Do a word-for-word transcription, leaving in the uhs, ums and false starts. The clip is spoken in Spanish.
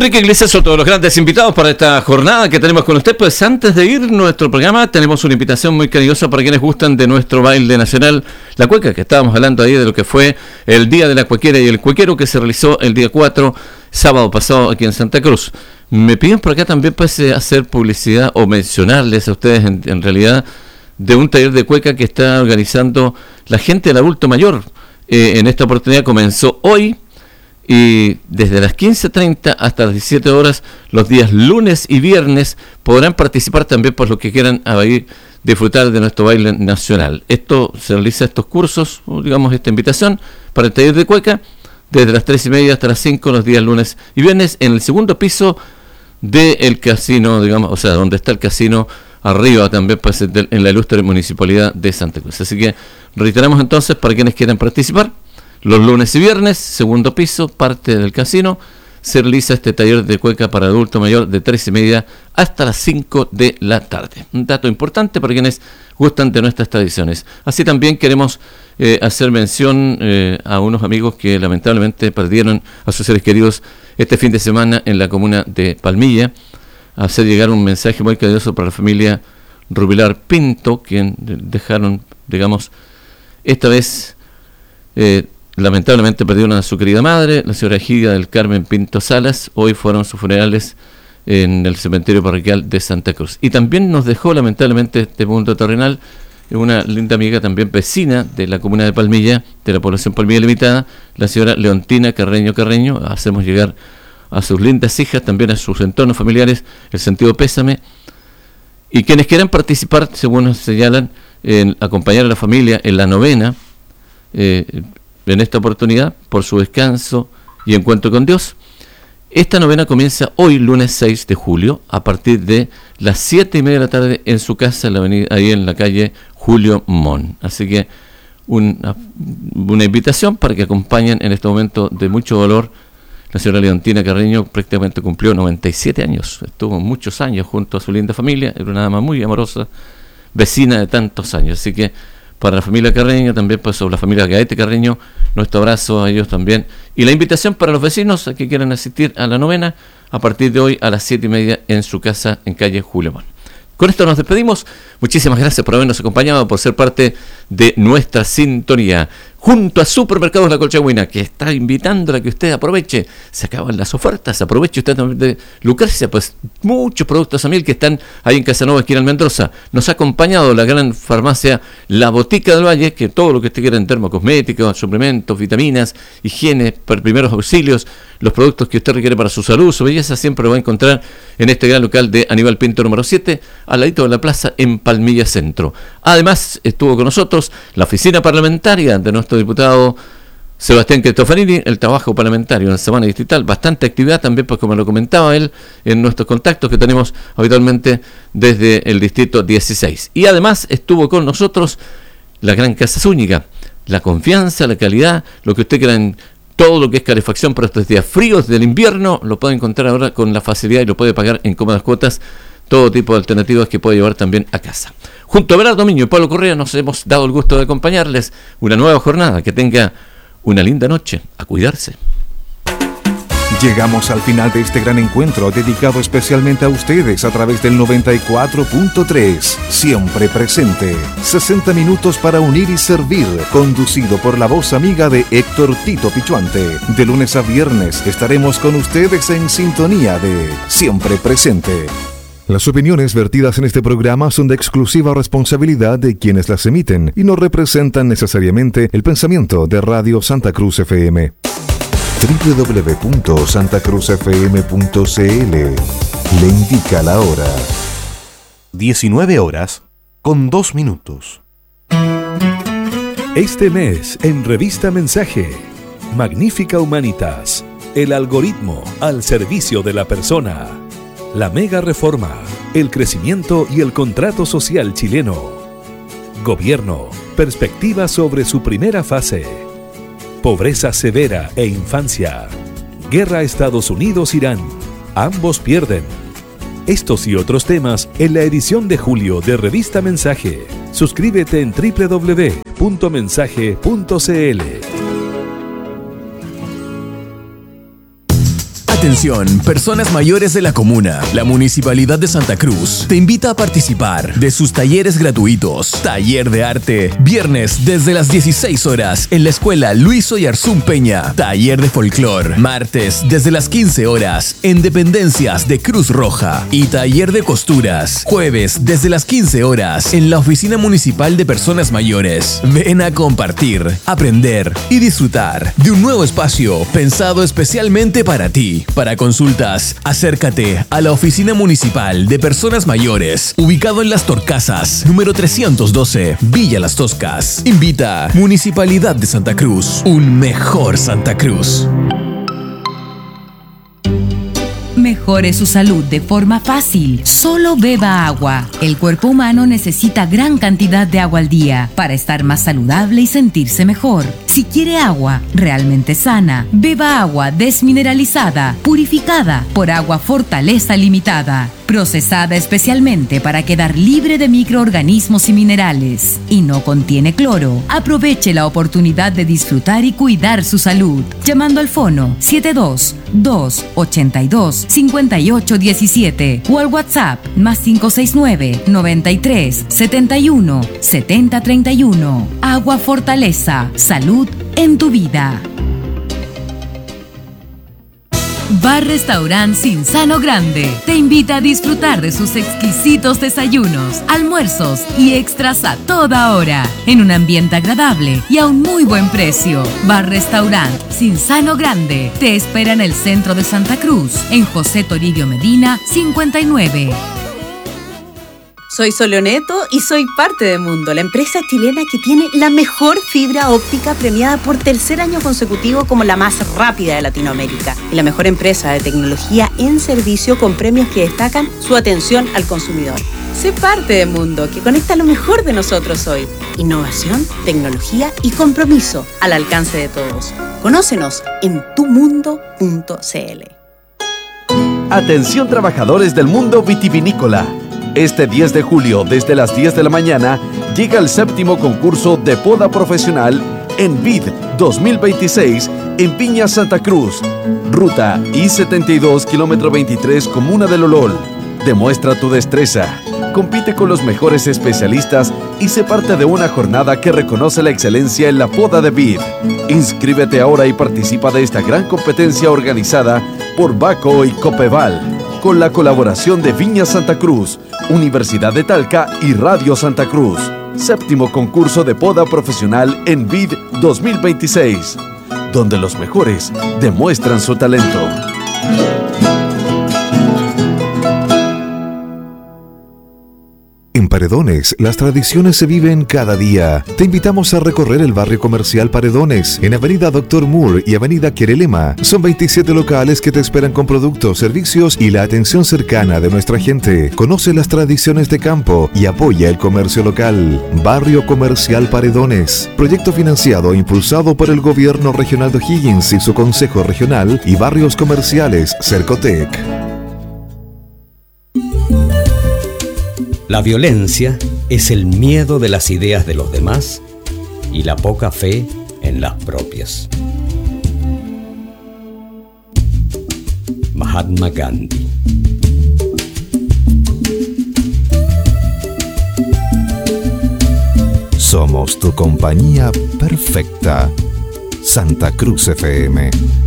Enrique Iglesias son todos los grandes invitados para esta jornada que tenemos con usted. Pues antes de ir a nuestro programa tenemos una invitación muy cariñosa para quienes gustan de nuestro baile nacional, la cueca, que estábamos hablando ahí de lo que fue el Día de la Cuequera y el Cuequero, que se realizó el día cuatro, sábado pasado, aquí en Santa Cruz. Me piden por acá también pues hacer publicidad o mencionarles a ustedes en, en realidad de un taller de cueca que está organizando la gente del adulto mayor. Eh, en esta oportunidad comenzó hoy y desde las quince treinta hasta las diecisiete horas, los días lunes y viernes, podrán participar también por los que quieran a ir disfrutar de nuestro baile nacional. Esto se realiza, estos cursos, digamos, esta invitación para el taller de cueca, desde las tres y media hasta las cinco, los días lunes y viernes, en el segundo piso del casino, digamos, o sea, donde está el casino, arriba también pues, en la ilustre municipalidad de Santa Cruz. Así que reiteramos entonces para quienes quieran participar, los lunes y viernes, segundo piso, parte del casino, se realiza este taller de cueca para adulto mayor de tres y media hasta las cinco de la tarde. Un dato importante para quienes gustan de nuestras tradiciones. Así también queremos eh, hacer mención eh, a unos amigos que lamentablemente perdieron a sus seres queridos este fin de semana en la comuna de Palmilla. Hacer llegar un mensaje muy cariñoso para la familia Rubilar Pinto, quien dejaron, digamos, esta vez... Eh, lamentablemente perdieron a su querida madre, la señora Giga del Carmen Pinto Salas. Hoy fueron sus funerales en el cementerio parroquial de Santa Cruz. Y también nos dejó lamentablemente este mundo terrenal una linda amiga también vecina de la comuna de Palmilla, de la población Palmilla Limitada, la señora Leontina Carreño Carreño. Hacemos llegar a sus lindas hijas, también a sus entornos familiares, el sentido pésame. Y quienes quieran participar, según nos señalan, en acompañar a la familia en la novena, eh, en esta oportunidad, por su descanso y encuentro con Dios. Esta novena comienza hoy, lunes seis de julio, a partir de las siete y media de la tarde en su casa, en la avenida, ahí en la calle Julio Mon. Así que una, una invitación para que acompañen en este momento de mucho dolor. La señora Leontina Carreño prácticamente cumplió noventa y siete años, estuvo muchos años junto a su linda familia, era una dama muy amorosa, vecina de tantos años. Así que para la familia Carreño, también pues sobre la familia Gaete Carreño, nuestro abrazo a ellos también. Y la invitación para los vecinos a que quieran asistir a la novena a partir de hoy a las siete y media en su casa en calle Julio Mon. Con esto nos despedimos. Muchísimas gracias por habernos acompañado, por ser parte de nuestra sintonía. Junto a Supermercados La Colchagüina, que está invitándola a que usted aproveche. Se acaban las ofertas, aproveche usted también de lucrarse, pues muchos productos a mil que están ahí en Casanova, esquina Mendoza. Nos ha acompañado la gran farmacia La Botica del Valle, que todo lo que usted quiera en termocosméticos, suplementos, vitaminas, higiene, primeros auxilios, los productos que usted requiere para su salud, su belleza, siempre lo va a encontrar en este gran local de Aníbal Pinto número siete, al ladito de la plaza en Palmilla Centro. Además, estuvo con nosotros la oficina parlamentaria de nuestro diputado Sebastián Cristofanini, el trabajo parlamentario en la semana distrital, bastante actividad también, pues como lo comentaba él, en nuestros contactos que tenemos habitualmente desde el distrito dieciséis. Y además estuvo con nosotros la gran Casa Zúñiga, la confianza, la calidad, lo que usted quiera en todo lo que es calefacción para estos días fríos del invierno, lo puede encontrar ahora con la facilidad y lo puede pagar en cómodas cuotas, todo tipo de alternativas que puede llevar también a casa. Junto a Berardo Miño y Pablo Correa nos hemos dado el gusto de acompañarles una nueva jornada. Que tenga una linda noche. A cuidarse. Llegamos al final de este gran encuentro dedicado especialmente a ustedes a través del noventa y cuatro punto tres. Siempre presente. sesenta minutos para unir y servir. Conducido por la voz amiga de Héctor Tito Pichuante. De lunes a viernes estaremos con ustedes en sintonía de Siempre Presente. Las opiniones vertidas en este programa son de exclusiva responsabilidad de quienes las emiten y no representan necesariamente el pensamiento de Radio Santa Cruz F M. doble u doble u doble u punto santa cruz f m punto c l le indica la hora. diecinueve horas con dos minutos. Este mes en Revista Mensaje, Magnífica Humanitas, el algoritmo al servicio de la persona. La mega reforma, el crecimiento y el contrato social chileno. Gobierno, perspectiva sobre su primera fase. Pobreza severa e infancia. Guerra Estados Unidos-Irán. Ambos pierden. Estos y otros temas en la edición de julio de Revista Mensaje. Suscríbete en doble u doble u doble u punto mensaje punto c l. Atención, personas mayores de la comuna. La Municipalidad de Santa Cruz te invita a participar de sus talleres gratuitos. Taller de arte, viernes desde las dieciséis horas en la Escuela Luis Oyarzún Peña. Taller de folclor, martes desde las quince horas en Dependencias de Cruz Roja. Y taller de costuras, jueves desde las quince horas en la Oficina Municipal de Personas Mayores. Ven a compartir, aprender y disfrutar de un nuevo espacio pensado especialmente para ti. Para consultas, acércate a la Oficina Municipal de Personas Mayores, ubicado en Las Torcasas, número trescientos doce, Villa Las Toscas. Invita Municipalidad de Santa Cruz, un mejor Santa Cruz. Mejore su salud de forma fácil. Solo beba agua. El cuerpo humano necesita gran cantidad de agua al día para estar más saludable y sentirse mejor. Si quiere agua realmente sana, beba agua desmineralizada, purificada por Agua Fortaleza Limitada, procesada especialmente para quedar libre de microorganismos y minerales, y no contiene cloro. Aproveche la oportunidad de disfrutar y cuidar su salud, llamando al fono siete dos dos ocho dos cinco ocho uno siete o al WhatsApp más cinco seis nueve noventa y tres setenta y uno setenta treinta y uno. Agua Fortaleza, salud en tu vida. Bar Restaurant Cinzano Grande te invita a disfrutar de sus exquisitos desayunos, almuerzos y extras a toda hora, en un ambiente agradable y a un muy buen precio. Bar Restaurant Cinzano Grande te espera en el centro de Santa Cruz, en José Toribio Medina cincuenta y nueve. Soy Soleoneto y soy parte de Mundo, la empresa chilena que tiene la mejor fibra óptica premiada por tercer año consecutivo como la más rápida de Latinoamérica y la mejor empresa de tecnología en servicio con premios que destacan su atención al consumidor. Sé parte de Mundo, que conecta lo mejor de nosotros hoy. Innovación, tecnología y compromiso al alcance de todos. Conócenos en tu mundo punto c l. Atención trabajadores del mundo vitivinícola. Este diez de julio, desde las diez de la mañana, llega el séptimo concurso de poda profesional en Vid dos mil veintiséis en Viña Santa Cruz. Ruta I setenta y dos, kilómetro veintitrés, Comuna del Olol. Demuestra tu destreza. Compite con los mejores especialistas y sé parte de una jornada que reconoce la excelencia en la poda de vid. Inscríbete ahora y participa de esta gran competencia organizada por Baco y Copeval, con la colaboración de Viña Santa Cruz, Universidad de Talca y Radio Santa Cruz. Séptimo concurso de poda profesional en Vid dos mil veintiséis, donde los mejores demuestran su talento. En Paredones, las tradiciones se viven cada día. Te invitamos a recorrer el barrio comercial Paredones, en Avenida Doctor Moore y Avenida Querelema. Son veintisiete locales que te esperan con productos, servicios y la atención cercana de nuestra gente. Conoce las tradiciones de campo y apoya el comercio local. Barrio Comercial Paredones. Proyecto financiado e impulsado por el Gobierno Regional de O'Higgins y su Consejo Regional y Barrios Comerciales Cercotec. La violencia es el miedo de las ideas de los demás y la poca fe en las propias. Mahatma Gandhi. Somos tu compañía perfecta. Santa Cruz F M.